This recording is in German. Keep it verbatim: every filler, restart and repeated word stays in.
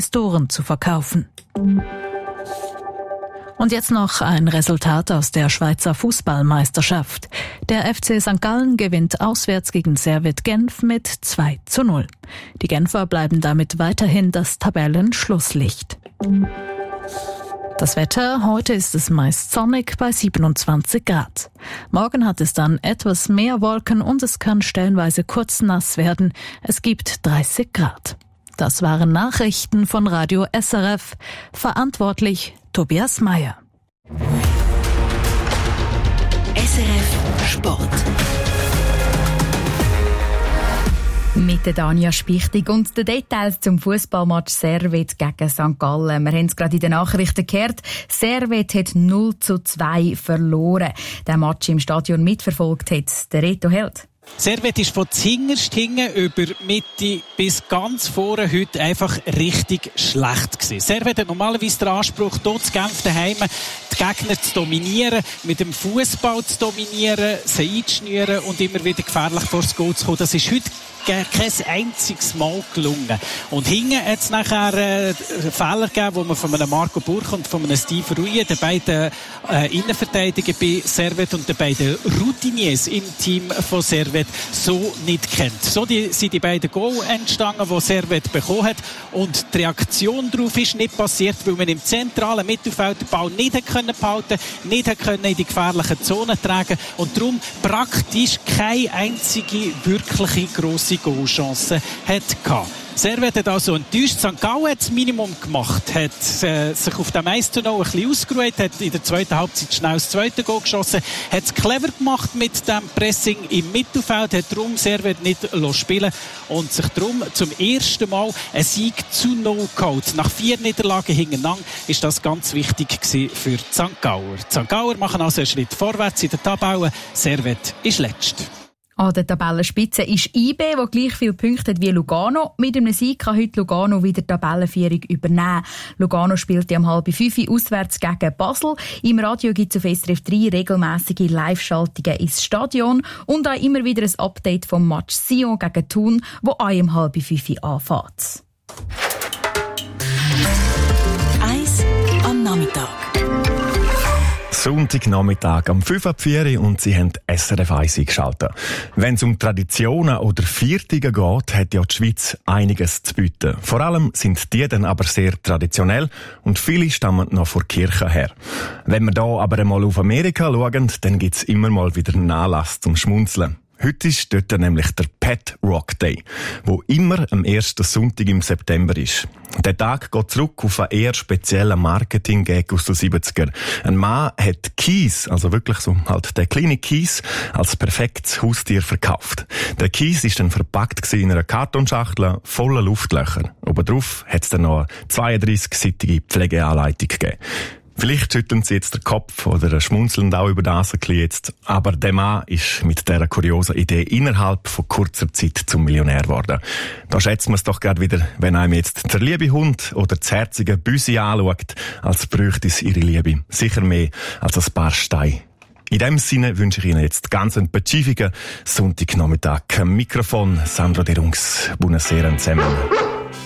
Investoren zu verkaufen. Und jetzt noch ein Resultat aus der Schweizer Fußballmeisterschaft. Der F C Sankt Gallen gewinnt auswärts gegen Servette Genf mit zwei zu null. Die Genfer bleiben damit weiterhin das Tabellenschlusslicht. Das Wetter, heute ist es meist sonnig bei siebenundzwanzig Grad. Morgen hat es dann etwas mehr Wolken und es kann stellenweise kurz nass werden. Es gibt dreißig Grad. Das waren Nachrichten von Radio S R F. Verantwortlich Tobias Meyer. S R F Sport. Mit der Dania Spichtig und den Details zum Fußballmatch Servette gegen Sankt Gallen. Wir haben es gerade in den Nachrichten gehört. Servette hat null zu zwei verloren. Der Match im Stadion mitverfolgt hat der Reto Held. Servette ist von zuhinterst hinten über Mitte bis ganz vorne heute einfach richtig schlecht gewesen. Servette hat normalerweise den Anspruch, hier zu Genf daheim die Gegner zu dominieren, mit dem Fußball zu dominieren, sie einzuschnüren und immer wieder gefährlich vor das Goal zu kommen. Das ist heute kein einziges Mal gelungen. Und hinten hat es nachher äh, Fehler gegeben, wo man von einem Marco Burch und von einem Steve Rouillet, den beiden äh, Innenverteidiger bei Servette und den beiden Routiniers im Team von Servette so nicht kennt. So die, sind die beiden Goal entstanden, die Servette bekommen hat. Und die Reaktion darauf ist nicht passiert, weil man im zentralen Mittelfeld den Ball nicht können behalten, nicht können in die gefährlichen Zonen tragen und darum praktisch keine einzige wirkliche grosse Goalchance hat gehabt. Servette hat also enttäuscht. Sankt Gallen hat das Minimum gemacht, hat äh, sich auf dem eins zu null ein bisschen ausgeruht, hat in der zweiten Halbzeit schnell das zweite Goal geschossen, hat es clever gemacht mit dem Pressing im Mittelfeld, hat darum Servette nicht spielen und sich darum zum ersten Mal einen Sieg zu null geholt. Nach vier Niederlagen hintereinander ist das ganz wichtig gewesen für die Sankt Galler. Die Sankt Galler machen also einen Schritt vorwärts in der Tabelle. Servette ist letzt. An der Tabellenspitze ist I B, der gleich viele Punkte hat wie Lugano. Mit einem Sieg kann heute Lugano wieder die Tabellenführung übernehmen. Lugano spielt am halb fünf auswärts gegen Basel. Im Radio gibt es auf S R F drei regelmässige Live-Schaltungen ins Stadion und auch immer wieder ein Update vom Match Sion gegen Thun, wo auch um halb fünf anfängt. Eis am Nachmittag. Sonntagnachmittag am fünf ab vier und Sie haben S R F eins eingeschaltet. Wenn es um Traditionen oder Viertige geht, hat ja die Schweiz einiges zu bieten. Vor allem sind die dann aber sehr traditionell und viele stammen noch von der Kirche her. Wenn wir da aber einmal auf Amerika schauen, dann gibt es immer mal wieder einen Anlass zum Schmunzeln. Heute ist dort nämlich der Pet Rock Day, wo immer am ersten Sonntag im September ist. Der Tag geht zurück auf einen eher speziellen Marketing-Gag aus den siebziger. Ein Mann hat Kies, also wirklich so halt der kleine Kies, als perfektes Haustier verkauft. Der Kies ist dann verpackt in einer Kartonschachtel voller Luftlöcher. Obendrauf hat es dann noch eine zweiunddreißig-seitige Pflegeanleitung gegeben. Vielleicht schütteln Sie jetzt den Kopf oder schmunzeln auch über das ein bisschen jetzt. Aber der Mann ist mit dieser kuriosen Idee innerhalb von kurzer Zeit zum Millionär geworden. Da schätzt man es doch gerade wieder, wenn einem jetzt der liebe Hund oder das herzige Büsi anschaut, als bräuchte es ihre Liebe. Sicher mehr als ein paar Steine. In dem Sinne wünsche ich Ihnen jetzt ganz einen pazifigen Sonntagnachmittag. Mikrofon Sandro Derungs. Buonasera zusammen.